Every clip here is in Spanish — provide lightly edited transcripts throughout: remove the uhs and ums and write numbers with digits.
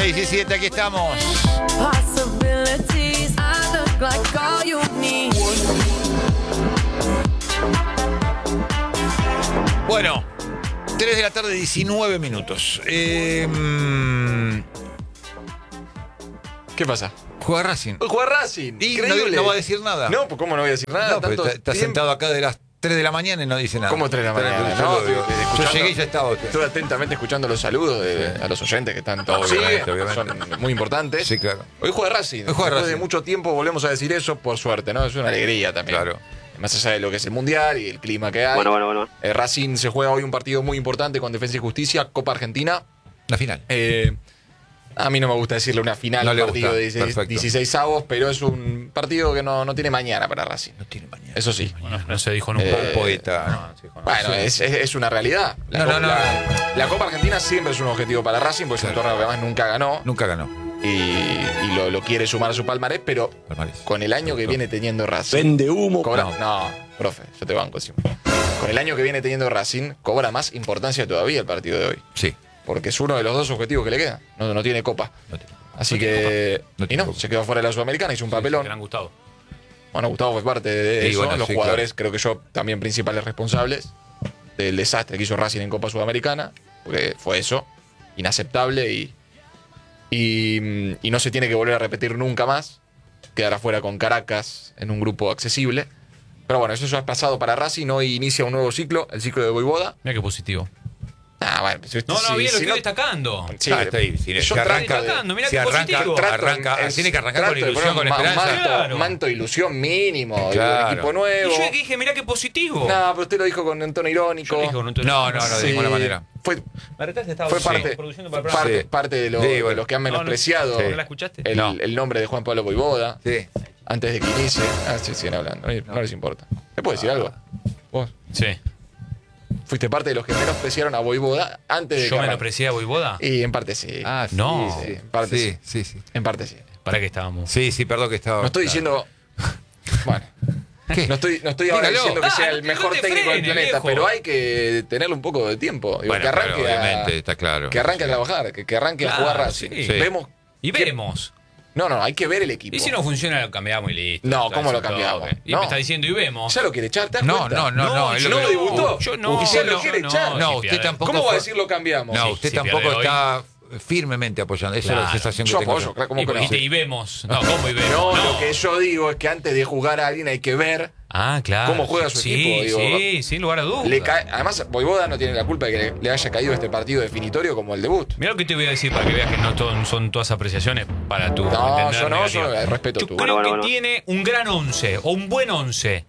11:17, aquí estamos. Bueno, 3 de la tarde, 19 minutos. ¿Qué pasa? Juega Racing. Juega Racing. Y Increíble. no va a decir nada. No, pues ¿cómo no voy a decir nada? No, pero está sentado acá de las 3 de la mañana y no dice nada. ¿Cómo 3 de la mañana? Yo, No, yo llegué y ya estaba usted. Estoy atentamente escuchando los saludos a los oyentes que están todos. Obviamente. Son muy importantes. Sí, claro. Hoy juega Racing. Hoy juega Después Racing. de mucho tiempo volvemos a decir eso, por suerte, ¿no? Es una alegría también. Claro. Más allá de lo que es el Mundial y el clima que hay. Bueno. Racing se juega hoy un partido muy importante con Defensa y Justicia, Copa Argentina. La final. A mí no me gusta decirle una final, No un le partido gusta. de 16 avos, pero es un partido que no tiene mañana para Racing. No tiene mañana. Eso sí. Bueno, no se dijo nunca. Un poeta. No, se dijo nunca. Bueno, es una realidad. No. La Copa Argentina siempre es un objetivo para Racing, porque es un torneo que además nunca ganó. Nunca ganó. Y lo quiere sumar a su palmarés, pero Palmarés. con el año que viene teniendo Racing. Vende humo. No, profe, yo te banco siempre. Con el año que viene teniendo Racing, cobra más importancia todavía el partido de hoy. Sí. Porque es uno de los dos objetivos que le quedan. No tiene Copa. No tiene. Así No tiene que. Copa. No Y tiene no, Copa. se quedó fuera de la Sudamericana, hizo un papelón. Gran Gustavo. Bueno, Gustavo fue parte de Sí, eso. bueno, los sí, jugadores, creo que yo, también principales responsables del desastre que hizo Racing en Copa Sudamericana. Porque fue eso. Inaceptable y no se tiene que volver a repetir nunca más. Quedar afuera con Caracas en un grupo accesible. Pero bueno, eso ya es pasado para Racing. Hoy inicia un nuevo ciclo, el ciclo de Voivoda. Mira qué positivo. Bueno, No, bien, lo estoy destacando. Sí, Está ahí. Si yo se arranca, trato de- destacando, mirá si qué positivo. tiene que arrancar con trato de ilusión, con poner un esperanza. Claro. manto de ilusión mínimo, digo, Claro. un equipo Y nuevo. yo dije, mirá qué positivo. No, pero usted lo dijo con un tono irónico. Yo dije con un tono- No, de ninguna manera. Fue Me retaste, estaba Fue parte- produciendo para el programa. Sí. parte de, Sí, bueno. de los que han No, no. menospreciado ¿No la escuchaste? el nombre de Juan Pablo Voivoda Sí. antes de que inicie. Sí, siguen hablando. No les importa. ¿Me puedo decir algo? Vos Sí. fuiste parte de los que menospreciaron a Voivoda antes de ¿Yo que arranque. menosprecié a Voivoda? Y en parte sí. Ah, sí. No. Sí, En parte sí. En parte sí. ¿Para qué estábamos? Sí, perdón que estaba. No estoy diciendo. Bueno. ¿Qué? No estoy ahora Dígalo. diciendo que sea Ah, el no mejor te técnico del frenes, planeta, viejo. pero hay que tenerle un poco de tiempo. Digo, Bueno, que arranque pero obviamente, está claro. que arranque a trabajar, que arranque a Claro, jugar Racing. sí. Vemos. Y que- vemos. No, hay que ver el equipo. Y si no funciona, lo cambiamos y listo. No, Ya ¿cómo es lo un cambiamos? toque. Y No. me está diciendo y vemos. Ya lo quiere echar, ¿te das No, cuenta? es lo ¿no que- debutó? Yo no. Y ya lo yo quiere no, echar. No, si usted pierde. tampoco. ¿Cómo va a fue- decir lo cambiamos? No, Sí, usted si tampoco pierde hoy. está firmemente apoyando. Esa es la Claro. sensación que Yo tengo. apoyo, claro, ¿cómo Y, que no? y vemos. No, ¿cómo y vemos? No, lo que yo digo es que antes de jugar a alguien hay que ver Ah, claro. cómo juega su sí, equipo, digo. Sí, sin lugar a dudas. Además, Voivoda no tiene la culpa de que le haya caído este partido definitorio como el debut. Mira lo que te voy a decir para que veas que no son todas apreciaciones para tu No, entender yo no, negativa. yo respeto Yo tu. creo Bueno. que tiene un gran 11 o un buen 11.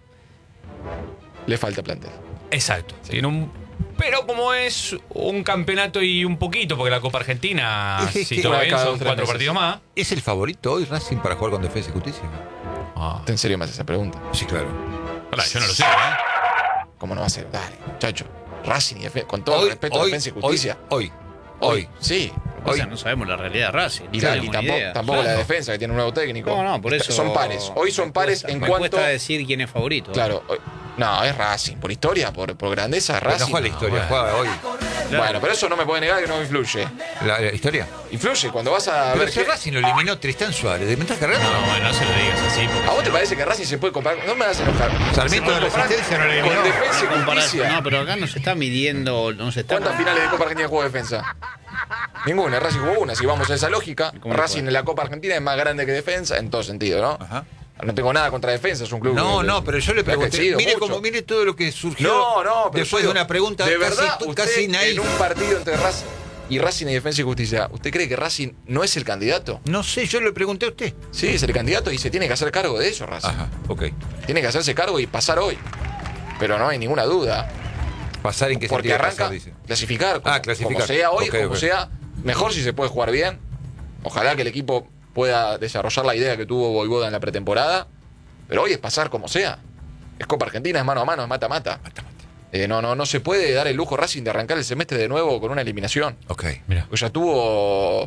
Le falta plantel. Exacto. Tiene un. Pero como es un campeonato y un poquito, porque la Copa Argentina, Es si que todo una bien, cada son 2 o 3 4 meses. partidos más. ¿Es el favorito hoy Racing para jugar con Defensa y Justicia? Ah, ¿En serio me haces esa pregunta? Sí, claro. pará, yo no lo sé, ¿eh? ¿Cómo no va a ser? Dale, muchacho. Racing y con todo el respeto a Defensa y Justicia. Hoy. Sí. O sea, no sabemos la realidad de Racing. Y, no y tenemos ni tampoco, idea. tampoco la Claro. defensa, que tiene un nuevo técnico. No, por eso. Son pares. Hoy son pares en me cuanto. cuesta decir quién es favorito. Claro. No, es Racing. Por historia, por grandeza, Pero no Racing. juega la historia, bueno. juega hoy. Bueno, pero eso no me puede negar que no influye. ¿La historia? Influye cuando vas a Pero ver. si que- Racing lo eliminó Tristán Suárez, ¿me estás cargando? No, bueno, no se lo digas así. porque- ¿A vos te parece que Racing se puede comparar? No me vas a enojar. Sarmiento Se de puede comparar Resistencia no lo eliminó. Con Defensa y No, comparar- Justicia. no, pero acá no se está midiendo, no se está. ¿Cuántas finales de Copa Argentina jugó Defensa? Ninguna. Racing jugó una. Si vamos a esa lógica, ¿Cómo le Racing fue? en la Copa Argentina es más grande que Defensa en todo sentido, ¿no? Ajá. No tengo nada contra Defensa, es un club. No, pero yo le que ha pregunté. crecido Mire, mucho. mire todo lo que surgió No, pero después yo de digo, una pregunta de casi, verdad, usted casi naif. en un partido entre Racing y Defensa y Justicia, ¿usted cree que Racing no es el candidato? No sé, yo le pregunté a usted. Sí, es el candidato y se tiene que hacer cargo de eso, Racing. Ajá, ok. Tiene que hacerse cargo y pasar hoy. Pero no hay ninguna duda. Pasar en qué Porque sentido arranca pasar, dice. clasificar, Clasificar. como sea hoy, Ok, como ok. sea. Mejor si se puede jugar bien. Ojalá que el equipo pueda desarrollar la idea que tuvo Voivoda en la pretemporada. Pero hoy es pasar como sea. Es Copa Argentina, es mano a mano, es mata-mata. No se puede dar el lujo Racing de arrancar el semestre de nuevo con una eliminación. Ok. Mira. Porque ya tuvo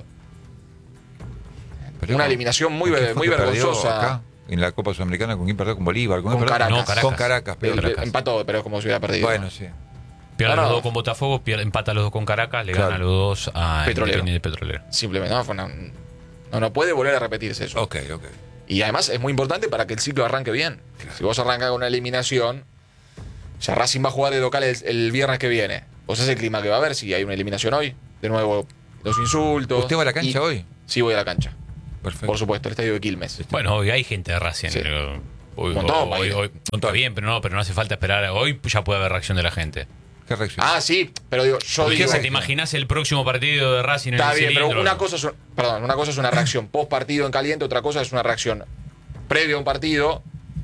Pero una ¿con- eliminación muy, ¿con quién fue muy que perdió vergonzosa. acá? En la Copa Sudamericana, ¿con quién perdió? ¿Con Bolívar? Con quién perdió? Caracas. No, Caracas. Con Caracas, pero Empató, pero es como si hubiera perdido. bueno, sí. Pierde No, los no. dos con Botafogo, empata los dos con Caracas, le Claro. gana los dos a Petrolero. Independiente Petrolero. Simplemente, no puede volver a repetirse eso. Ok. Y además es muy importante para que el ciclo arranque bien. Si vos arrancas con una eliminación, ya Racing va a jugar de local el viernes que viene. Vos sabés el clima que va a haber si hay una eliminación hoy. De nuevo, los insultos. ¿Usted va a la cancha hoy? Sí, voy a la cancha. Perfecto. Por supuesto, el estadio de Quilmes. Bueno, hoy hay gente de Racing. Sí. Hoy, Montón, está bien, pero no hace falta esperar. Hoy ya puede haber reacción de la gente. ¿Qué reacción? Ah, sí, pero digo, yo ¿Qué digo. se te imaginas el próximo partido de Racing en Está el bien, pero cilindro? una cosa es una reacción post partido en caliente, otra cosa es una reacción previo a un partido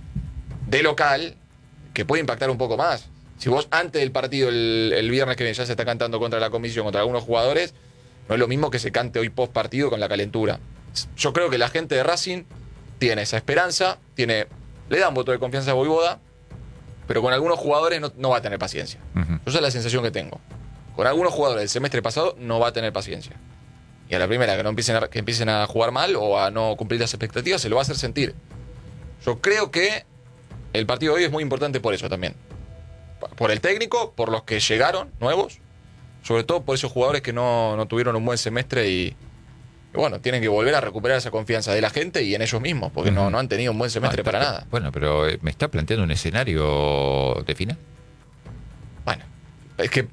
de local que puede impactar un poco más. Si vos antes del partido el viernes que viene ya se está cantando contra la comisión, contra algunos jugadores, no es lo mismo que se cante hoy post partido con la calentura. Yo creo que la gente de Racing tiene esa esperanza, le da un voto de confianza a Vojvoda, pero con algunos jugadores no va a tener paciencia. Ujú. Esa es la sensación que tengo. Con algunos jugadores del semestre pasado no va a tener paciencia. Y a la primera que empiecen a jugar mal o a no cumplir las expectativas, se lo va a hacer sentir. Yo creo que el partido de hoy es muy importante por eso también. Por el técnico, por los que llegaron nuevos, sobre todo por esos jugadores que no tuvieron un buen semestre y bueno, tienen que volver a recuperar esa confianza de la gente y en ellos mismos, porque no han tenido un buen semestre para nada. Bueno, pero me está planteando un escenario de final. Bueno, es que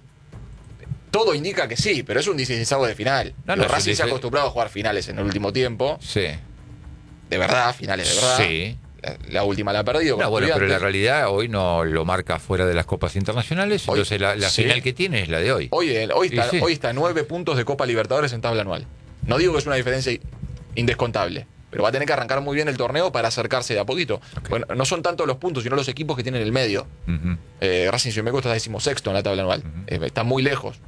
todo indica que sí, pero es un 16avo de final. No, Digo, no, Racing sí, se ha sí. acostumbrado a jugar finales en el último tiempo. Sí. De verdad, finales de verdad. Sí. La última la ha perdido. con No, bueno, pero la Estudiantes. realidad hoy no lo marca fuera de las copas internacionales, Hoy, entonces la sí. final que tiene es la de hoy. Hoy está, Sí, sí. hoy está a 9 puntos de Copa Libertadores en tabla anual. No digo que es una diferencia indescontable, pero va a tener que arrancar muy bien el torneo para acercarse de a poquito. Ok. Bueno, no son tanto los puntos, sino los equipos que tienen el medio. Ujú. Racing Ciudad está 16º en la tabla anual. Ujú. Está muy lejos.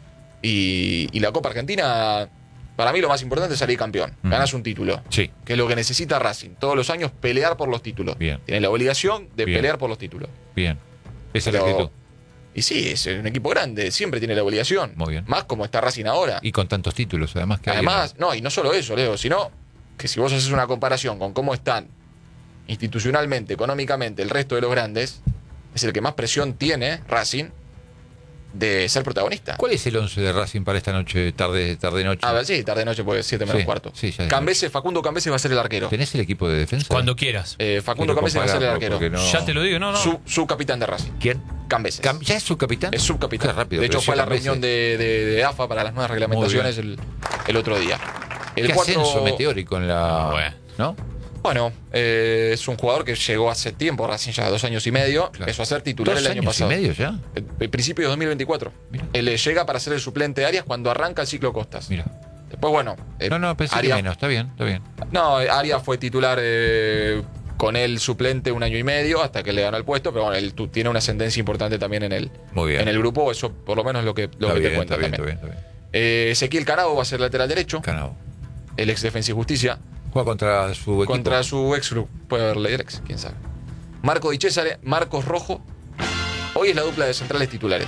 Y la Copa Argentina, para mí lo más importante es salir campeón. Ujú. Ganas un título. Sí. Que es lo que necesita Racing. Todos los años pelear por los títulos. Bien. Tiene la obligación de Bien. pelear por los títulos. Bien. Esa es la Pero- actitud. Y sí, es un equipo grande, siempre tiene la obligación. Muy bien. Más como está Racing ahora. Y con tantos títulos, además que hay, Además, no, y no solo eso, Leo, sino que si vos haces una comparación con cómo están institucionalmente, económicamente, el resto de los grandes, es el que más presión tiene Racing de ser protagonista. ¿Cuál es el 11 de Racing para esta noche, tarde-noche? A ver, sí, tarde-noche, porque 7 menos Sí, cuarto. sí, ya de Cambese, Facundo Cambese va a ser el arquero. ¿Tenés el equipo de defensa? Cuando quieras. Facundo Quiero Cambese va a ser el compararlo, arquero. porque no- Ya te lo digo, no. Su capitán de Racing. ¿Quién? Cambeses. ¿Ya es subcapitán? Es subcapitán. Qué rápido, de hecho, creció fue a la Cambeses. reunión de AFA para las nuevas reglamentaciones el otro día. El Qué cuatro- ascenso meteórico en la... Bueno. ¿No? Bueno, es un jugador que llegó hace tiempo, Racing ya 2 años y medio. Claro. Empezó a ser titular 2 el año años pasado. y medio ya. El principio de 2024. Mira. Él llega para ser el suplente de Arias cuando arranca el ciclo Costas. Mira. Después, bueno. No, pensé Arias, que menos. Está bien, está bien. No, Arias fue titular con él suplente 1 año y medio hasta que le ganó el puesto, pero bueno, él tiene una ascendencia importante también Muy bien. en el grupo, eso por lo menos es lo que Está te bien, cuenta está bien, también. está bien, está bien. Ezequiel Canavo va a ser lateral derecho, Canavo. el ex Defensa y Justicia. Juega contra su equipo. Contra su ex club. Puede haberle el ex, quién sabe. Marco Di Cesare, Marcos Rojo. Hoy es la dupla de centrales titulares.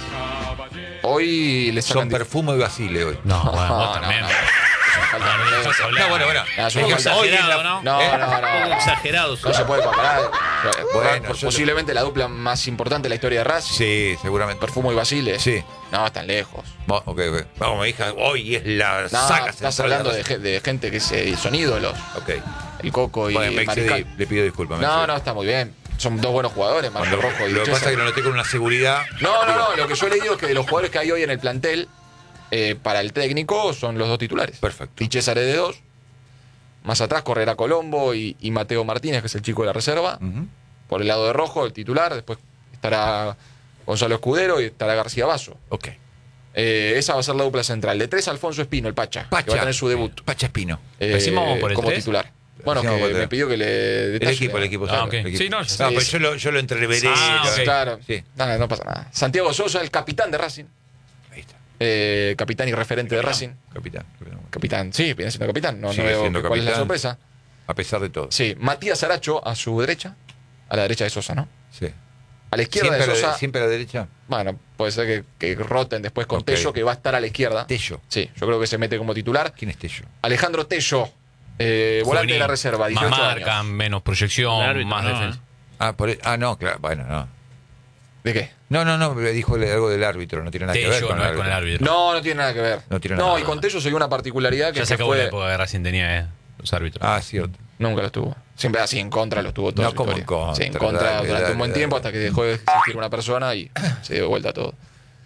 Hoy le sacan. Son Perfumo y Basile hoy. No, bueno, vos no, también. no. No, estás hablando. No, bueno. es un Un poco ejemplo. Hoy es exagerado, la- ¿no? No, ¿Eh? no, Un poco no. exagerado. No se puede comparar. Bueno, yo Posiblemente la dupla más importante de la historia de Racing. Sí, seguramente. Perfumo y Basile. Sí. No, están lejos. Ok. Vamos, mi hija, hoy es la No, saga estás central hablando Racing. de gente que son ídolos. Ok. El Coco y Bueno, me el excedí. Mariscal. Le pido disculpas. me No, excedí. no, está muy bien. Son dos buenos jugadores, Marco Cuando- Rojo y Lo que pasa es Cesare. que lo noté con una seguridad. No, lo que yo le digo es que de los jugadores que hay hoy en el plantel, para el técnico son los dos titulares. Perfecto. Di Cesare de 2. Más atrás correrá Colombo y Mateo Martínez, que es el chico de la reserva. Ujú. Por el lado de Rojo, el titular. Después estará Gonzalo Escudero y estará García Basso. Ok. Esa va a ser la dupla central. De 3, Alfonso Espino, el Pacha, que va a tener su debut Pacha Espino. Decimos vamos por el como 3. titular. Bueno, Decimos por que el me 3. pidió que le detalle. El equipo. Ah, claro, ok. el equipo. Sí, no, ya No, sé. pero yo lo entreveré. Ah, ok. Claro. Sí. Nada, no pasa nada. Santiago Sosa, el capitán de Racing. Ahí está. Capitán y referente de Racing. Capitán. Capitán, sí, viene siendo capitán. No Sigue veo siendo cuál es la capitán. sorpresa. A pesar de todo. Sí, Matías Aracho a su derecha. A la derecha de Sosa, ¿no? Sí. A la izquierda Siempre, de Sosa. siempre a la derecha. Bueno, puede ser que roten después con Ok. Tello, que va a estar a la izquierda. Tello. Sí, yo creo que se mete como titular. ¿Quién es Tello? Alejandro Tello, volante Juvenil. de la reserva, 18 Más marca, años. menos proyección, El árbitro, más no, defensa. No, claro, bueno, no. ¿De qué? No, le dijo algo del árbitro, no tiene nada que ver Tello con no el es con árbitro. el árbitro. No tiene nada que ver. No tiene nada que y ver. con Tello se dio una particularidad que Ya se que acabó la fue... época de Racing tenía los árbitros. Ah, cierto. Nunca lo tuvo. Siempre así en contra los tuvo todos. No, como en contra, Sí, en contra dale, durante un buen dale. tiempo hasta que dejó de existir una persona y se dio vuelta todo.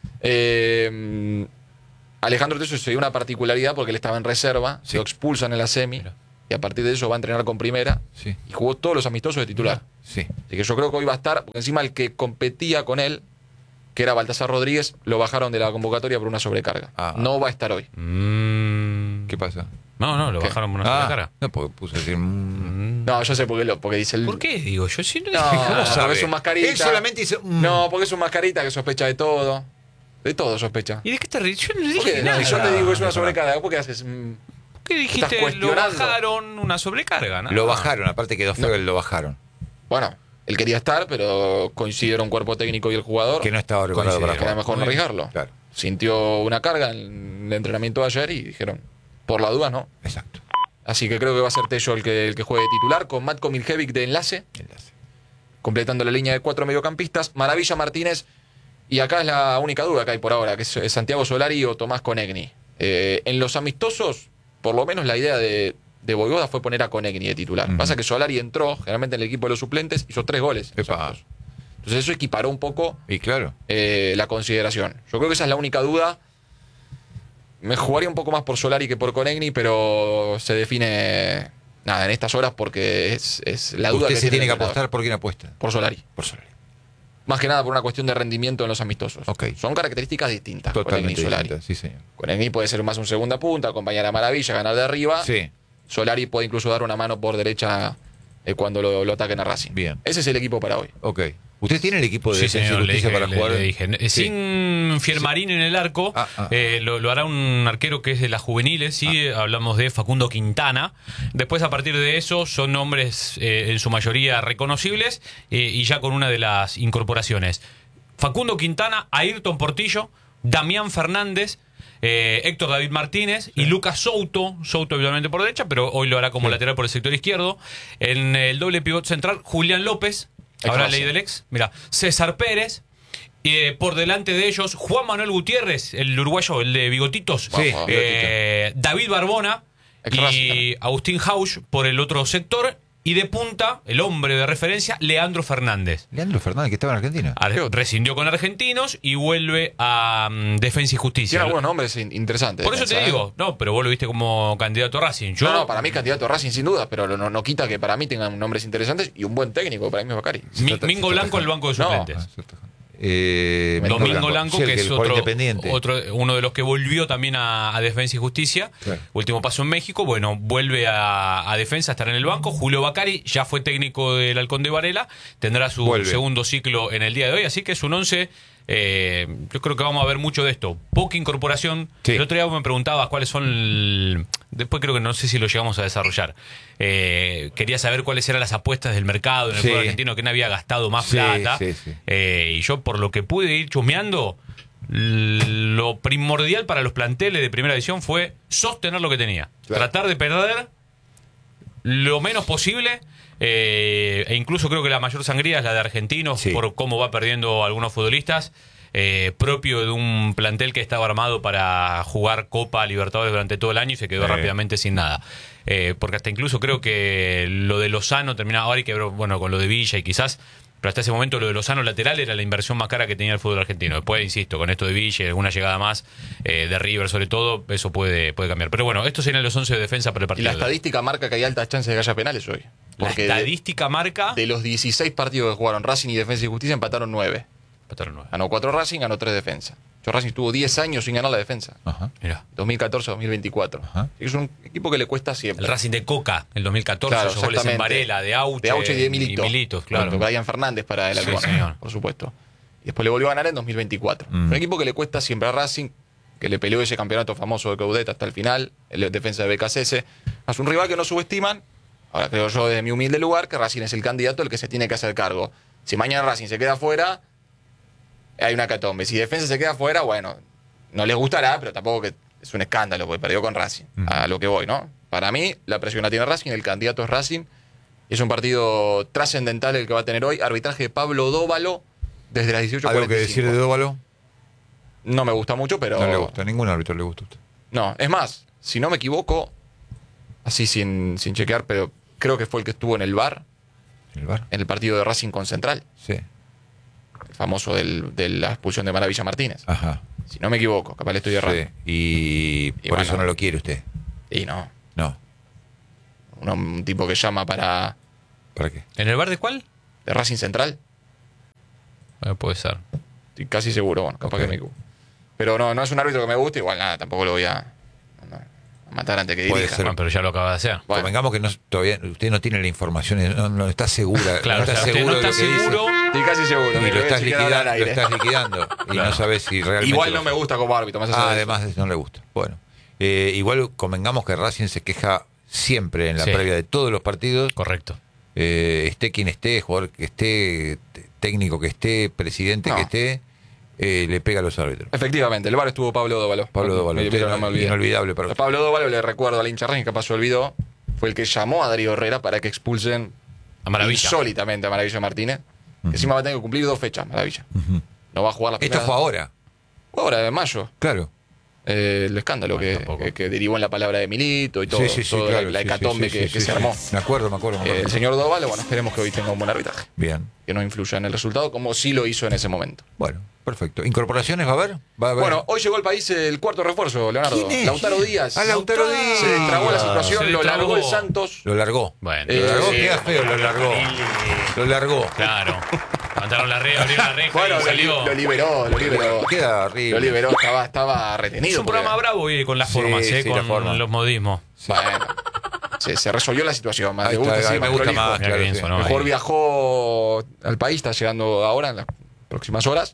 Alejandro Tello se dio una particularidad porque él estaba en reserva, Sí. lo expulsan en la semi y a partir de eso va a entrenar con primera Sí. y jugó todos los amistosos de titular. Sí. Así que yo creo que hoy va a estar, porque encima el que competía con él, que era Baltasar Rodríguez, lo bajaron de la convocatoria por una sobrecarga. Ah. No va a estar hoy. ¿Qué pasa? No, lo ¿Qué? bajaron por una sola cara. No, porque puso así. No, yo sé porque dice el... ¿Por qué? Digo, yo sí no No, dije nada. sabe? porque es un mascarita. Él solamente hizo. No, porque es un mascarita que sospecha de todo. De todo sospecha. ¿Y de qué te ríes? Yo no ¿Por dije qué? nada. Si yo te digo que es una no, sobrecarga, ¿por qué haces...? ¿Por qué estás dijiste lo cuestionando. bajaron una sobrecarga? ¿No? Lo bajaron, aparte quedó feo, lo bajaron. Bueno, él quería estar, pero coincidieron cuerpo técnico y el jugador. Que no estaba preparado para que era mejor no arriesgarlo. Claro, Sintió una carga en el entrenamiento de ayer y dijeron, por la duda no. exacto. Así que creo que va a ser Tello el que juegue de titular, con Matko Miljevic de enlace, Enlace. completando la línea de 4 mediocampistas. Maravilla Martínez, y acá es la única duda que hay por ahora, que es Santiago Solari o Tomás Conegni. En los amistosos, por lo menos la idea de Boivoda fue poner a Conegni de titular. Ujú. Pasa que Solari entró generalmente en el equipo de los suplentes, hizo 3 goles. en los Epa. amistosos. Entonces eso equiparó un poco Y claro. la consideración. Yo creo que esa es la única duda. Me jugaría un poco más por Solari que por Conegni, pero se define nada en estas horas porque es la duda Usted que se tiene el que entrenador. apostar, ¿por quién apuesta? Por Solari. Por Solari. Más que nada por una cuestión de rendimiento en los amistosos. Ok. Son características distintas. Conegni Totalmente y Solari. distinta, sí, señor. Conegni puede ser más un segunda punta, acompañar a Maravilla, ganar de arriba. Sí. Solari puede incluso dar una mano por derecha cuando lo ataquen a Racing. Bien. Ese es el equipo para hoy. Ok. ¿Usted tiene el equipo de Sí, defensa y señor, le justicia dije, para jugar? le dije. Sí. Sin Fielmarín en el arco, lo hará un arquero que es de las juveniles, sí, hablamos de Facundo Quintana. Después, a partir de eso, son nombres en su mayoría reconocibles y ya con una de las incorporaciones. Facundo Quintana, Ayrton Portillo, Damián Fernández, Héctor David Martínez y Lucas Souto obviamente por derecha, pero hoy lo hará como lateral por el sector izquierdo. En el doble pivot central, Julián López, ahora Racing. ley del ex, mira, César Pérez, por delante de ellos, Juan Manuel Gutiérrez, el uruguayo, el de bigotitos, Sí, David Barbona Ex Racing y también. Agustín Hausch por el otro sector, y de punta, el hombre de referencia, Leandro Fernández. Leandro Fernández, que estaba en Argentina. Rescindió con Argentinos y vuelve a Defensa y Justicia. Tiene algunos nombres interesantes. Por eso te defensa, digo, no, pero vos lo viste como candidato a Racing. Yo, No, para mí es candidato a Racing sin duda, pero no quita que para mí tengan nombres interesantes y un buen técnico, para mí es Bacari. Mingo Blanco en el banco de No. suplentes. Ah, cierto. Domingo Blanco, Sí, el que es por Independiente. uno de los que volvió también a Defensa y Justicia. Claro. Último paso en México. Bueno, vuelve a Defensa, a estar en el banco. Julio Bacari ya fue técnico del Halcón de Varela. Tendrá su Vuelve. segundo ciclo en el día de hoy. Así que es un 11. Yo creo que vamos a ver mucho de esto. Poca incorporación. Sí. El otro día me preguntabas cuáles son. Después creo que no sé si lo llegamos a desarrollar. Quería saber cuáles eran las apuestas del mercado en el Sí. fútbol argentino, quién había gastado más Sí, plata. sí, sí. Y yo, por lo que pude ir chusmeando, lo primordial para los planteles de primera división fue sostener lo que tenía. Claro. Tratar de perder lo menos posible. E incluso creo que la mayor sangría es la de Argentinos, Sí. por cómo va perdiendo algunos futbolistas. Propio de un plantel que estaba armado para jugar Copa Libertadores durante todo el año y se quedó rápidamente sin nada. Porque hasta incluso creo que lo de Lozano terminaba, ahora hay que ver, bueno, con lo de Villa y quizás, pero hasta ese momento lo de Lozano lateral era la inversión más cara que tenía el fútbol argentino. Después, insisto, con esto de Villa y alguna llegada más de River sobre todo, eso puede cambiar. Pero bueno, estos serían los 11 de defensa para el Y partido. la de hoy. estadística marca que hay altas chances de que haya penales hoy. La Porque estadística marca... de los 16 partidos que jugaron Racing y Defensa y Justicia empataron 9. Empataron 9. Ganó 4 Racing, ganó 3 Defensa. Racing estuvo 10 años sin ganar la defensa. Ajá. Mirá. 2014-2024. Ajá. Es un equipo que le cuesta siempre. El Racing de Coca, el 2014, Claro, esos goles en exactamente. Varela, de Auche, y de Milito. Militos, claro. Con Brian Fernández para el Sí, Halcón, señor. por supuesto. Y después le volvió a ganar en 2024. Un equipo que le cuesta siempre a Racing, que le peleó ese campeonato famoso de Caudete hasta el final, el defensa de BKCS. Es un rival que no subestiman. Ahora creo yo desde mi humilde lugar que Racing es el candidato el que se tiene que hacer cargo. Si mañana Racing se queda fuera, hay una catombe. Si Defensa se queda fuera, bueno, no les gustará, pero tampoco que es un escándalo, porque perdió con Racing. A lo que voy, ¿no? Para mí, la presión la tiene Racing, el candidato es Racing. Es un partido trascendental el que va a tener hoy. Arbitraje de Pablo Dóvalo, desde las 18:45. ¿Algo que decir de Dóvalo? No me gusta mucho, pero... No le gusta, a ningún árbitro le gusta a usted. No, es más, si no me equivoco, así sin chequear, pero creo que fue el que estuvo en el VAR, ¿En el bar? en el partido de Racing con Central, Sí. el famoso de la expulsión de Maravilla Martínez. Ajá. Si no me equivoco, capaz le estoy errando. Sí. Y por bueno. eso no lo quiere usted. Y no, No. un tipo que llama para... ¿Para qué? ¿En el bar de cuál? de Racing Central, Puede ser. estoy casi seguro, bueno, capaz Ok. que me equivoco. Pero no es un árbitro que me guste, igual nada, tampoco lo voy a matar antes que Puede dirija. ser. Bueno, pero ya lo acaba de hacer. Bueno. Convengamos que todavía usted no tiene la información, no está segura. Claro, no o está sea, usted seguro no de está lo que dice. seguro. Estoy casi seguro. Y me lo voy a estás chequear ahora al liquidando, aire. y no sabes si realmente. Igual no me gusta como árbitro, más allá de eso. Además de eso, no le gusta. Bueno, igual convengamos que Racing se queja siempre en la Sí. previa de todos los partidos. Correcto. Esté quien esté, jugador que esté, técnico que esté, presidente No. que esté, le pega a los árbitros. Efectivamente, el VAR estuvo Pablo Dóvalo. Pablo Dóvalo, No me olvidé. inolvidable para usted. Pablo Dóvalo, le recuerdo al hincha Racing, capaz se olvidó, fue el que llamó a Darío Herrera para que expulsen A Maravilla. insólitamente a Maravilla Martínez. Que encima va a tener que cumplir 2 fechas, Maravilla. No va a jugar la Esto primera. fue ahora, Fue ahora, en mayo. claro. El escándalo Bueno, tampoco. que derivó en la palabra de Milito y todo, Sí, claro, la sí, hecatombe sí, que sí, se armó. Me acuerdo. El señor Dóvalo, bueno, esperemos que hoy tenga un buen arbitraje. Bien. Que no influya en el resultado, como sí lo hizo en ese momento. Bueno, perfecto. ¿Incorporaciones va a haber? ¿Va a haber? Bueno, hoy llegó al país el cuarto refuerzo, Leonardo. ¿Quién es? Lautaro Díaz. Ah, Lautaro Díaz. Se destrabó la situación, Se lo destrabó. largó el Santos. Lo largó. Bueno. Lo largó, Sí. queda feo, lo largó. Lo largó. Claro. Levantaron la reja, abrieron la reja Bueno, y salió. lo liberó. Queda horrible. Lo liberó, estaba retenido. Es un porque- programa bravo hoy con las Sí, formas, sí, la con forma. los modismos. Bueno, se resolvió la situación. Más Ahí le gusta, está, sí, me gusta prolijo. más, Mira claro, qué bien sí. sonó El ahí. jugador viajó al país, está llegando ahora, en las próximas horas,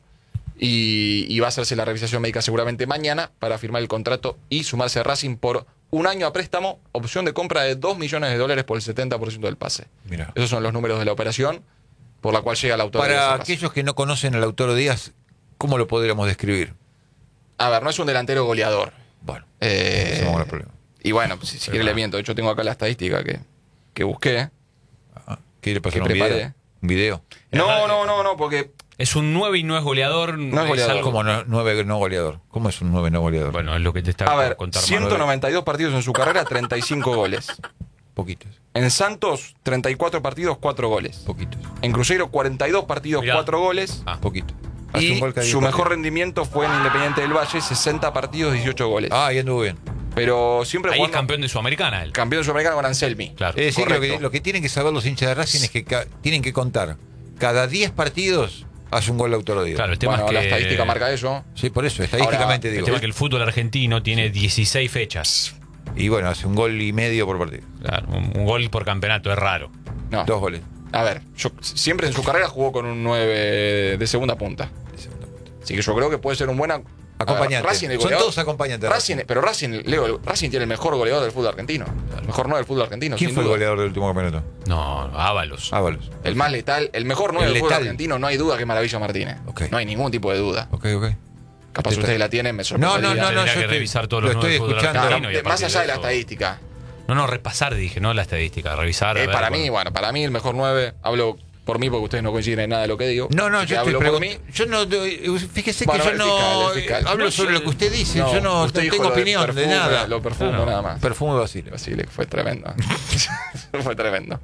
y va a hacerse la revisación médica seguramente mañana para firmar el contrato y sumarse a Racing por un año a préstamo, opción de compra de $2 millones por el 70% del pase. Mira. Esos son los números de la operación por la cual llega el autor. Para aquellos que no conocen al Lautaro Díaz, ¿cómo lo podríamos describir? A ver, no es un delantero goleador. Bueno, Eh, ese no es el problema. y bueno, si quiere le miento. Yo tengo acá la estadística que busqué. ¿Quiere pasar que un preparé. video? ¿Un video? No, porque Es un 9 y no es goleador. No es goleador. algo- ¿Cómo 9 no goleador? ¿Cómo es un 9 no goleador? Bueno, es lo que te está a por ver, contar Manuel. 192 partidos en su carrera, 35 goles. Poquitos, En Santos, 34 partidos, 4 goles. poquitos, En Cruzeiro, 42 partidos, Mirá. 4 goles. Ah. poquitos. Hace Y un gol cada 10 su mejor partidos. rendimiento fue en Independiente del Valle, 60 partidos, 18 goles. Ah, ahí anduvo bien. Pero siempre Ahí es jugando campeón de Sudamericana él. campeón de Sudamericana con Anselmi. Claro. Es decir, Correcto. lo que tienen que saber los hinchas de Racing es que tienen que contar. Cada 10 partidos hace un gol Lautaro Díaz. Claro, el tema Bueno, es que la estadística marca eso. Sí, por eso, estadísticamente El digo. tema es que el fútbol argentino tiene 16 fechas. Y bueno, hace un gol y medio por partido. Claro, un gol por campeonato, es raro. No. 2 goles. A ver, yo siempre en su carrera jugó con un 9 de segunda punta. Así que yo creo que puede ser un buen Acompañante. Racing, el Son goleador. todos acompañantes. de Racing, pero Racing tiene el mejor goleador del fútbol argentino. El mejor 9 del fútbol argentino. ¿Quién sin fue el duda. goleador del último campeonato? No, Ábalos. Ábalos. El más letal, el mejor 9 El del fútbol letal. argentino, no hay duda que es Maravilla Martínez. Ok. No hay ningún tipo de duda. Ok. Capaz Este- ustedes la tienen, me No, sorprendería. no, Tendría yo que estoy- revisar todos lo los estoy nueve fútbol escuchando. argentino y a Más partir allá de la eso- estadística. No, repasar, dije, no la estadística, revisar. a ver, Para bueno. mí, bueno, para mí el mejor 9, hablo por mí porque ustedes no coinciden en nada de lo que digo. No, Así que yo estoy hablo por mí. preguntando. Yo no. Fíjese Bueno, que yo el no. fiscal. Hablo No, sobre yo- lo que usted dice. yo no usted dijo tengo lo de opinión de perfume, nada. Lo perfumo Claro. nada más. Perfume Basile. Basile, fue tremendo. Fue tremendo.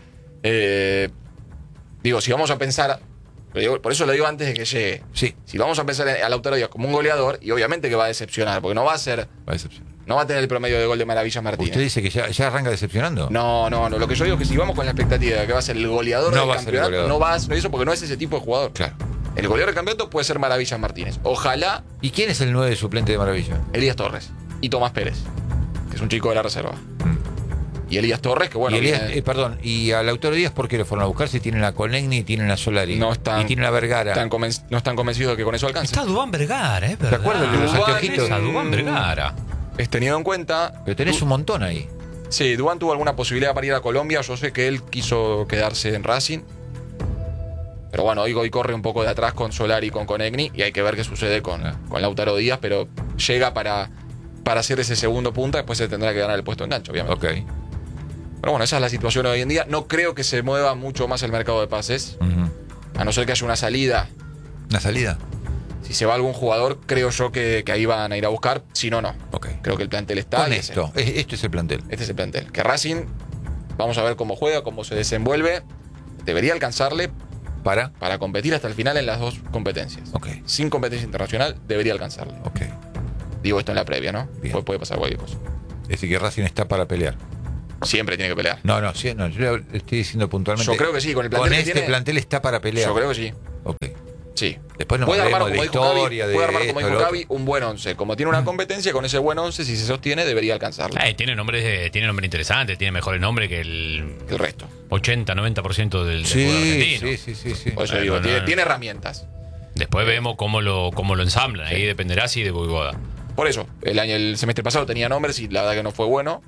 Digo, si vamos a pensar, por eso lo digo antes de que llegue. Sí, Si vamos a pensar a Lautaro Díaz como un goleador, y obviamente que va a decepcionar, porque no va a decepcionar. no va a tener el promedio de gol de Maravilla Martínez. ¿Usted dice que ya arranca decepcionando? No. Lo que yo digo es que si vamos con la expectativa de que va a ser el goleador No del va a ser el campeonato, goleador. no va a ser eso porque no es ese tipo de jugador. Claro. El goleador del campeonato puede ser Maravilla Martínez. Ojalá ¿Y quién es el 9 suplente de Maravilla? Elías Torres y Tomás Pérez, que es un chico de la reserva. Y Elías Torres, que bueno, y Elías, viene- perdón, ¿y a Lautaro Díaz por qué lo fueron a buscar si tienen a Conegni y tienen a Solari? no están, y tienen a Vergara. no están convencidos de que con eso alcance. Está Dubán Vergara, ¿eh? ¿Te acuerdas de los Dubán anteojitos? A Dubán Vergara. Es tenido en cuenta. Pero tenés un montón ahí. Sí, Dubán tuvo alguna posibilidad para ir a Colombia. Yo sé que él quiso quedarse en Racing. Pero bueno, hoy corre un poco de atrás con Solari y con Conegni. Y hay que ver qué sucede con Lautaro Díaz. Pero llega para hacer ese segundo punta. Después se tendrá que ganar el puesto en gancho, obviamente. Ok. Pero bueno, esa es la situación hoy en día. No creo que se mueva mucho más el mercado de pases. Ujú. A no ser que haya una salida ¿Una salida? Si se va algún jugador, creo yo que ahí van a ir a buscar. Si no, no. Ok. Creo que el plantel está. Con y esto, este es el plantel. este es el plantel. Que Racing, vamos a ver cómo juega, cómo se desenvuelve. Debería alcanzarle ¿Para? competir hasta el final en las dos competencias. Ok. Sin competencia internacional, debería alcanzarle. Ok. Digo esto en la previa, ¿no? Bien. Puede pasar cualquier cosa. Es decir, que Racing está para pelear. Siempre tiene que pelear. No, sí, no, yo le estoy diciendo puntualmente. Yo creo que sí, con el plantel Con que este tiene, plantel está para pelear. Yo creo que sí. Ok. Sí. Después nos Puede armar, hablaremos como de dijo historia, Cavi, puede armar, como esto, dijo lo Cavi, un buen 11. Como tiene una competencia, con ese buen 11, si se sostiene, debería alcanzarle. Tiene nombres interesantes, tiene mejores nombres que el El resto. 80-90% del fútbol argentino. Sí. Por eso digo, tiene herramientas. Después vemos cómo lo ensamblan. Ahí dependerá si de Boivoda. Por eso, el semestre pasado tenía nombres y la verdad que no fue bueno.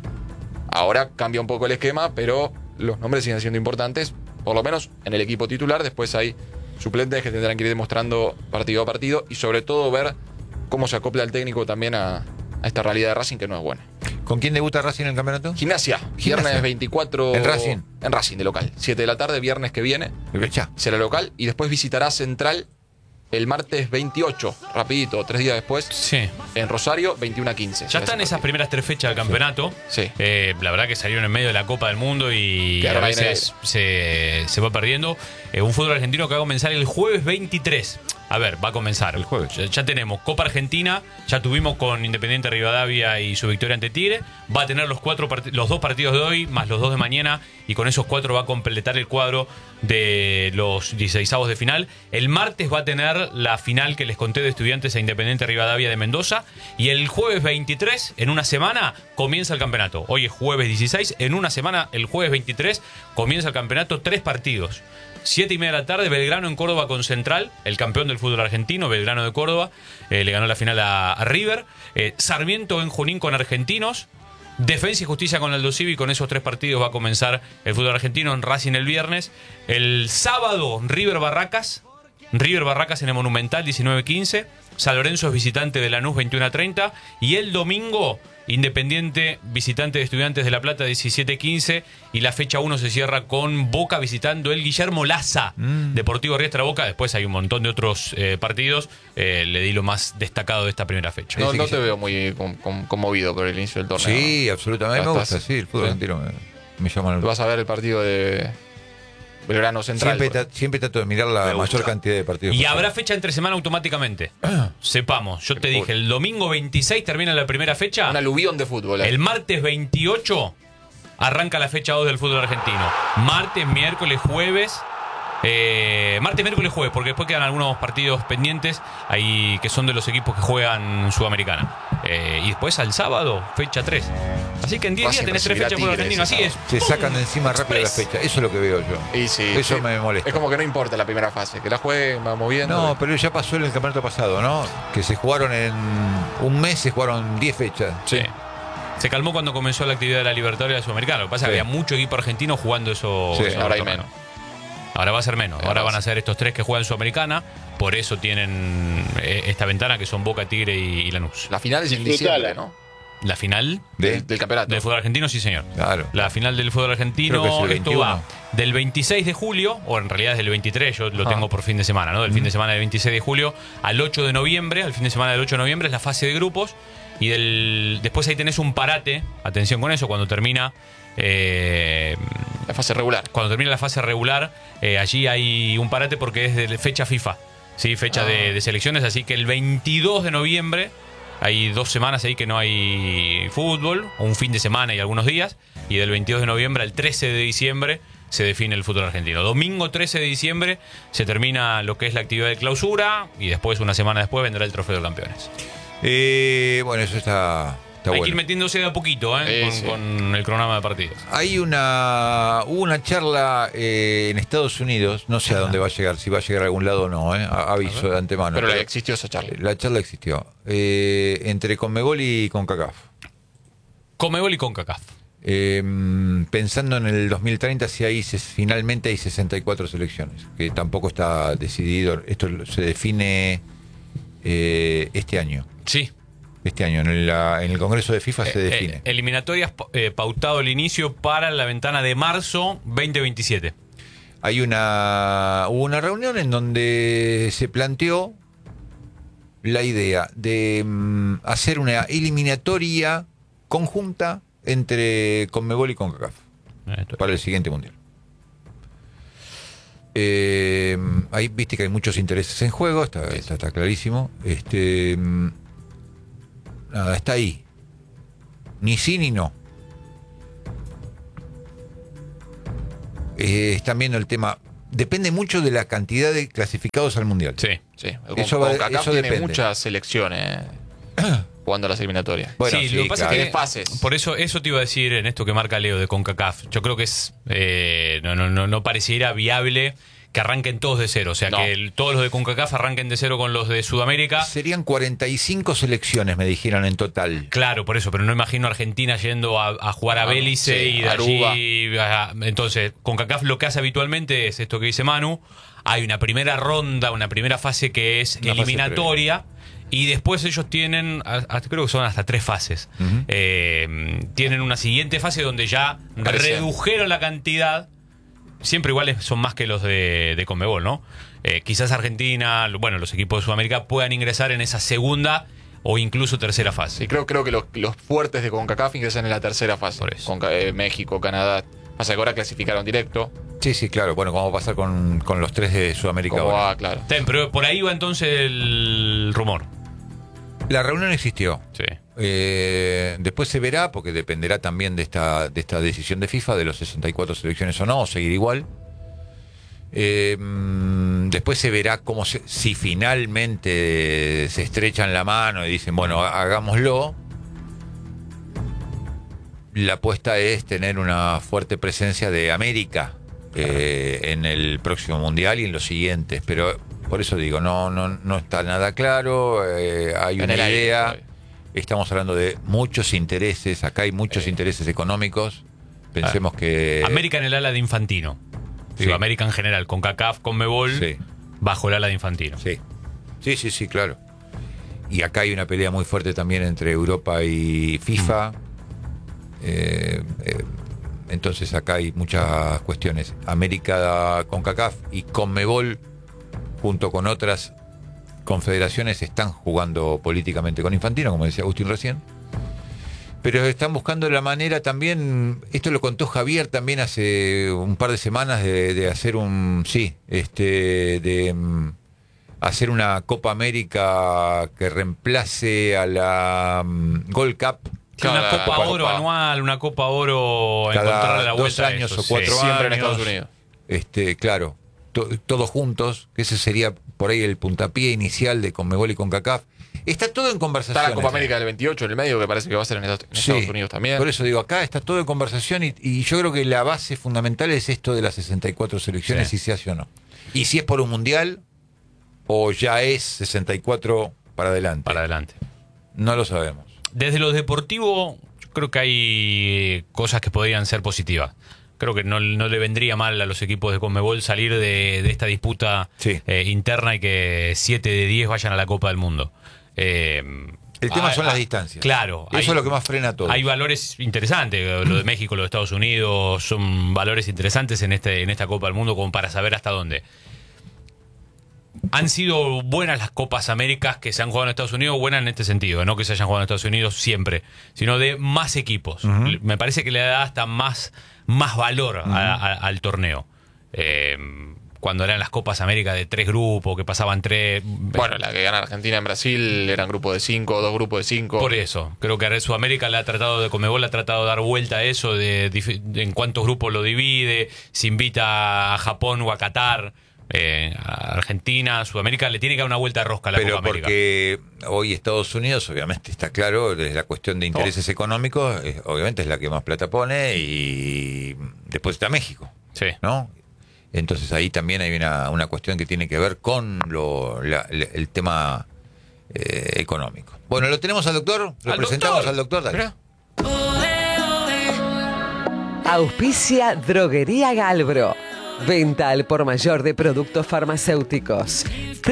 Ahora cambia un poco el esquema, pero los nombres siguen siendo importantes, por lo menos en el equipo titular. Después hay suplentes que tendrán que ir demostrando partido a partido y sobre todo ver cómo se acopla el técnico también a esta realidad de Racing que no es buena. ¿Con quién debuta Racing en el campeonato? Gimnasia, viernes 24. ¿En Racing? En Racing, de local. 7 de la tarde, viernes que viene. Ya. Será local y después visitará Central el martes 28, rapidito, 3 días después, Sí. en Rosario, 21-15. Ya están esas primeras 3 fechas del campeonato. Sí. La verdad que salieron en medio de la Copa del Mundo y a Quedaron ahí en veces se va perdiendo. Un fútbol argentino que va a comenzar el jueves 23. A ver, va a comenzar. El jueves. Ya tenemos Copa Argentina, ya tuvimos con Independiente Rivadavia y su victoria ante Tigre. Va a tener los 2 partidos de hoy, más los 2 de mañana, y con esos 4 va a completar el cuadro de los 16avos de final. El martes va a tener la final que les conté de Estudiantes a Independiente Rivadavia de Mendoza. Y el jueves 23, en una semana, comienza el campeonato. Hoy es jueves 16, en una semana, el jueves 23, comienza el campeonato, 3 partidos. 7:30 de la tarde, Belgrano en Córdoba con Central, el campeón del fútbol argentino, Belgrano de Córdoba, le ganó la final a River. Sarmiento en Junín con Argentinos. Defensa y Justicia con Aldo Civi. Con esos 3 partidos va a comenzar el fútbol argentino en Racing el viernes. El sábado, River Barracas en el Monumental, 19:15. San Lorenzo es visitante de Lanús, 21:30. Y el domingo, Independiente visitante de Estudiantes de La Plata, 17:15. Y la fecha 1 se cierra con Boca visitando el Guillermo Laza, Deportivo Riestra Boca. Después hay un montón de otros partidos. Le di lo más destacado de esta primera fecha. No te veo muy conmovido por el inicio del torneo. Sí, absolutamente. Me gusta, sí, el fútbol argentino me llama. Vas a ver el partido de Belgrano Central. Siempre trato de mirar la mayor cantidad de partidos. Y habrá fecha entre semana automáticamente. Sepamos, yo te dije, el domingo 26 termina la primera fecha. Un aluvión de fútbol. El martes 28 arranca la fecha 2 del fútbol argentino. Martes, miércoles, jueves. Martes, miércoles, jueves, porque después quedan algunos partidos pendientes ahí que son de los equipos que juegan Sudamericana. Y después al sábado, fecha 3. Así que en 10 días tenés 3 fechas de fútbol argentino. Así es. Se sacan de encima rápido la fecha. Eso es lo que veo yo. Y sí, Eso me molesta. Es como que no importa la primera fase, que la jueguen, va moviendo. No, pero ya pasó en el campeonato pasado, ¿no? Que se jugaron en un mes, se jugaron 10 fechas. Sí. Se calmó cuando comenzó la actividad de la Libertadores de la Sudamericana. Lo que pasa es que había mucho equipo argentino jugando eso. Sí, ahora hay menos. Ahora va a ser menos. Ahora van a ser estos 3 que juegan Sudamericana. Por eso tienen esta ventana que son Boca, Tigre y Lanús. La final es en diciembre, ¿no? La final del campeonato. del fútbol argentino, sí, señor. Claro. La final del fútbol argentino, Creo que es el esto 21. va del 26 de julio, o en realidad es del 23, yo lo tengo por fin de semana, ¿no? Del fin de semana del 26 de julio al 8 de noviembre, al fin de semana del 8 de noviembre es la fase de grupos. Y después ahí tenés un parate, atención con eso, cuando termina la fase regular. Cuando termina la fase regular, allí hay un parate porque es de fecha FIFA, ¿sí? Fecha de selecciones, así que el 22 de noviembre hay 2 semanas ahí que no hay fútbol, o un fin de semana y algunos días, y del 22 de noviembre al 13 de diciembre se define el fútbol argentino. Domingo 13 de diciembre se termina lo que es la actividad de clausura y después, una semana después, vendrá el Trofeo de Campeones. Bueno, eso está Hay bueno. que ir metiéndose de a poquito con el cronograma de partidos. Hay hubo una charla en Estados Unidos, no sé a dónde va a llegar, si va a llegar a algún lado o no, aviso de antemano. Pero existió esa charla. La charla existió, entre Conmebol y CONCACAF. Conmebol y CONCACAF. Pensando en el 2030, si finalmente hay 64 selecciones, que tampoco está decidido. Esto se define este año. Sí. Este año, en el Congreso de FIFA se define. Eliminatorias pautado el inicio para la ventana de marzo 2027. hubo una reunión en donde se planteó la idea de hacer una eliminatoria conjunta entre Conmebol y CONCACAF para el siguiente mundial. Ahí viste que hay muchos intereses en juego, está clarísimo. Nada, está ahí. Ni sí ni no. Están viendo el tema. Depende mucho de la cantidad de clasificados al mundial. Sí. Eso tiene depende. muchas selecciones jugando a las eliminatorias. Bueno, sí, lo que pasa claro. es que fases. Por eso te iba a decir en esto que marca Leo de CONCACAF. Yo creo que es no pareciera viable que arranquen todos de cero. O sea, No. que todos los de CONCACAF arranquen de cero con los de Sudamérica. Serían 45 selecciones, me dijeron en total. Claro, por eso, pero no imagino a Argentina yendo a jugar a Belice sí, y de Aruba. allí. Entonces, CONCACAF lo que hace habitualmente es esto que dice Manu. Hay una primera ronda, una primera fase que es Una fase eliminatoria. Y después ellos tienen, creo que son hasta 3 fases. Uh-huh. Tienen una siguiente fase donde ya Parece. redujeron la cantidad. Siempre iguales son más que los de Conmebol, ¿no? Quizás Argentina, los equipos de Sudamérica puedan ingresar en esa segunda o incluso tercera fase. Sí, creo que los fuertes de CONCACAF ingresan en la tercera fase. Por eso. México, Canadá. Pasa que ahora clasificaron directo. Sí, claro. Bueno, ¿cómo va a pasar con los 3 de Sudamérica Como ahora? va, claro. Pero por ahí va entonces el rumor. La reunión existió. Sí. Después se verá, porque dependerá también de esta decisión de FIFA, de los 64 selecciones o no, o seguir igual. Después se verá si finalmente se estrechan la mano y dicen, bueno, hagámoslo. La apuesta es tener una fuerte presencia de América en el próximo mundial y en los siguientes, pero por eso digo, no está nada claro, hay En una el aire, idea. todavía. Estamos hablando de muchos intereses, acá hay muchos intereses económicos. Pensemos que... América en el ala de Infantino. Sí. Digo, América en general, CONCACAF, CONMEBOL, Sí. bajo el ala de Infantino. Sí, claro. Y acá hay una pelea muy fuerte también entre Europa y FIFA. Entonces acá hay muchas cuestiones. América, CONCACAF y CONMEBOL, junto con otras confederaciones, están jugando políticamente con Infantino, como decía Agustín recién. Pero están buscando la manera también, esto lo contó Javier también hace un par de semanas, de hacer hacer una Copa América que reemplace a la Gold Cup. Sí, una Claro, Copa la Oro Copa. anual, una Copa Oro, Cada encontrarle la 2 vuelta a años eso, o 4 sí. Siempre en años. Estados Unidos. Claro, todos juntos, que ese sería por ahí el puntapié inicial de CONMEBOL y CONCACAF. Está todo en conversación. Está la Copa América del 28 en el medio, que parece que va a ser en Estados Unidos también. Por eso digo, acá está todo en conversación y yo creo que la base fundamental es esto de las 64 selecciones, Sí. si se hace o no. Y si es por un mundial o ya es 64 para adelante. Para adelante. No lo sabemos. Desde lo deportivo, yo creo que hay cosas que podrían ser positivas. Creo que no le vendría mal a los equipos de CONMEBOL salir de esta disputa Sí. interna y que 7 de 10 vayan a la Copa del Mundo. El tema son las distancias. Claro. Eso es lo que más frena a todo. Hay valores interesantes. Lo de México, lo de Estados Unidos, son valores interesantes en esta Copa del Mundo como para saber hasta dónde. Han sido buenas las Copas Américas que se han jugado en Estados Unidos, buenas en este sentido, no que se hayan jugado en Estados Unidos siempre, sino de más equipos. Uh-huh. Me parece que le da hasta más valor al torneo. Cuando eran las Copas América de 3 grupos, que pasaban 3... Bueno, la que gana Argentina en Brasil eran grupos de 5, 2 grupos de 5. Por eso, creo que Sudamérica le ha tratado de CONMEBOL, le ha tratado de dar vuelta a eso, de en cuántos grupos lo divide, si invita a Japón o a Qatar, a Argentina, Sudamérica, le tiene que dar una vuelta de rosca a la Pero Copa América. porque hoy Estados Unidos, obviamente está claro, desde la cuestión de intereses económicos, obviamente es la que más plata pone y después está México, Sí. ¿no? Entonces ahí también hay una cuestión que tiene que ver con el tema económico. Bueno, lo tenemos al doctor, lo ¿Al presentamos doctor? al doctor, dale. Mirá. Auspicia Droguería Galbro. Venta al por mayor de productos farmacéuticos.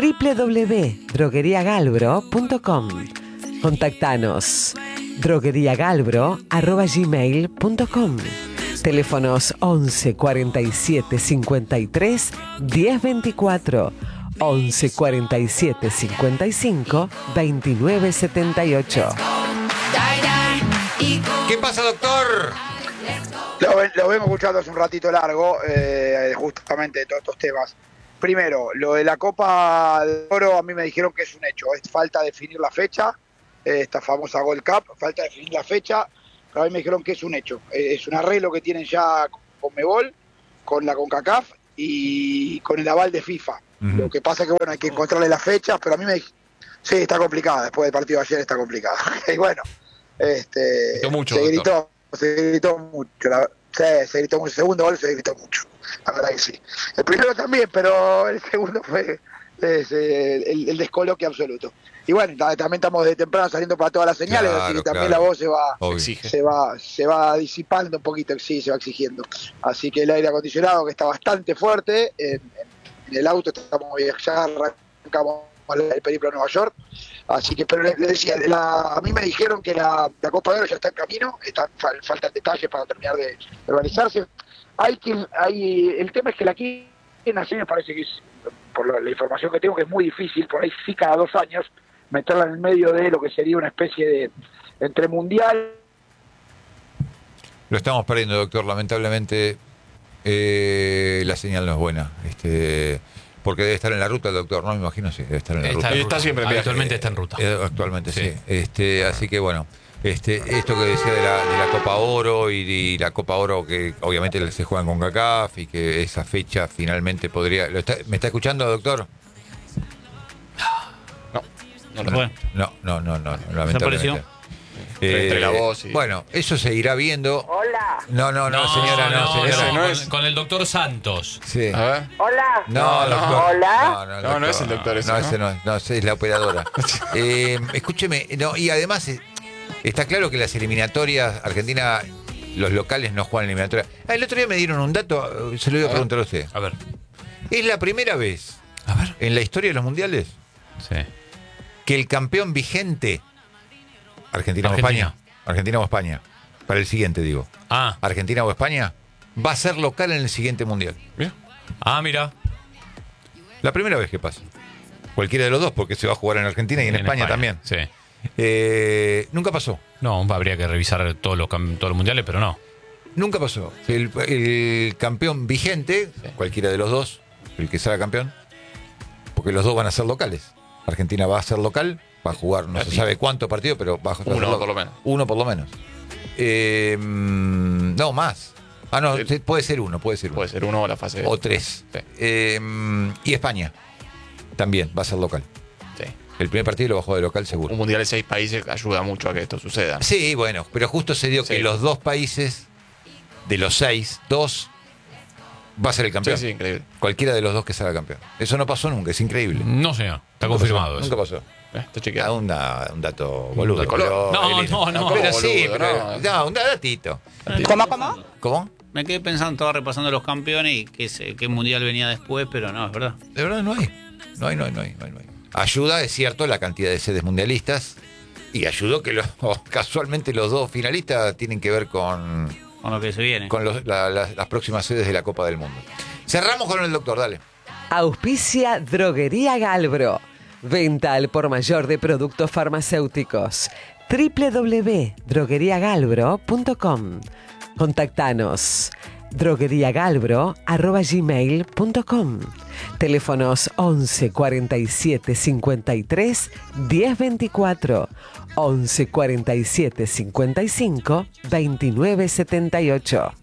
www.drogueriagalbro.com. Contactanos. drogueriagalbro@gmail.com. Teléfonos 11 47 53 10 24. 11 47 55 29 78. ¿Qué pasa, doctor? Lo vengo escuchando hace un ratito largo, justamente de todos estos temas. Primero, lo de la Copa de Oro, a mí me dijeron que es un hecho. Es falta definir la fecha, esta famosa Gold Cup, falta definir la fecha. Pero a mí me dijeron que es un hecho. Es un arreglo que tienen ya con Conmebol, con la CONCACAF y con el aval de FIFA. Lo que pasa es que, bueno, hay que encontrarle las fechas, pero a mí me dijeron, sí, está complicada. Después del partido de ayer está complicada. Y bueno, mucho, se gritó mucho. Se gritó mucho. El segundo gol se gritó mucho. La verdad que sí. El primero también, pero el segundo fue el descoloque absoluto. Y bueno, también estamos de temprano saliendo para todas las señales, Claro, así que también claro. la voz Exige. se va disipando un poquito, sí, se va exigiendo. Así que el aire acondicionado, que está bastante fuerte, en el auto estamos ya arrancamos el periplo a Nueva York. Así que, pero le decía, a mí me dijeron que la Copa de Oro ya está en camino, faltan detalles para terminar de organizarse. El tema es que la quinta nación me parece que es, por la información que tengo, que es muy difícil, por ahí sí cada 2 años, meterla en el medio de lo que sería una especie de entre mundial. Lo estamos perdiendo, doctor. Lamentablemente la señal no es buena. Porque debe estar en la ruta el doctor, ¿no? Me imagino, sí, debe estar en la ruta. Está siempre en viaje. Actualmente está en ruta. Actualmente sí. Sí. Así que bueno, esto que decía de la Copa Oro y la Copa Oro que obviamente se juega con CONCACAF y que esa fecha finalmente podría... ¿Me está escuchando, doctor? No, lamentablemente. Entre la voz y... Bueno, eso se irá viendo. Hola. No, señora, no, señora. ese no es. Con el doctor Santos. Sí. A ver. Hola. No, doctor. Hola. No es el doctor ese, No, ¿no? ese no, esa es la operadora. Escúcheme, y además está claro que las eliminatorias, Argentina, los locales no juegan eliminatorias. El otro día me dieron un dato, se lo iba a preguntar a usted. A ver. Es la primera vez A ver. en la historia de los mundiales Sí. que el campeón vigente, Argentina o España, para el siguiente digo, Argentina o España, va a ser local en el siguiente mundial. Bien. Mira. La primera vez que pasa. Cualquiera de los dos, porque se va a jugar en Argentina y en España también. Sí. Nunca pasó. No, habría que revisar todos los mundiales, pero no. Nunca pasó. El campeón vigente, cualquiera de los dos, el que sea campeón, porque los dos van a ser locales. Argentina va a ser local, va a jugar no se sabe cuántos partidos, pero va a jugar Uno por lo menos. Uno por lo menos. No, más. No, puede ser uno. Puede ser uno o la fase. O 3. Sí. Y España también va a ser local. Sí. El primer partido lo va a jugar de local seguro. Un mundial de 6 países ayuda mucho a que esto suceda. Sí, bueno, pero justo se dio que los 2 países, de los 6, 2 va a ser el campeón. Sí, increíble. Cualquiera de los 2 que salga campeón. Eso no pasó nunca, es increíble. No, señor. Está confirmado eso. Nunca pasó. Está chequeado. Un dato boludo. De color. No. Pero sí, boludo, pero, un datito. ¿Cómo? ¿Cómo? Me quedé pensando, estaba repasando los campeones y qué mundial venía después, pero no, es verdad. De verdad no hay. No hay. Ayuda, es cierto, la cantidad de sedes mundialistas. Y ayudó que casualmente los 2 finalistas tienen que ver con Con lo que se viene. con las próximas sedes de la Copa del Mundo. Cerramos con el doctor, dale. Auspicia Droguería Galbro. Venta al por mayor de productos farmacéuticos. www.drogueriagalbro.com. Contactanos. drogueriagalbro@gmail.com. Teléfonos 11 47 53 10 24. 11 47 55 29 78.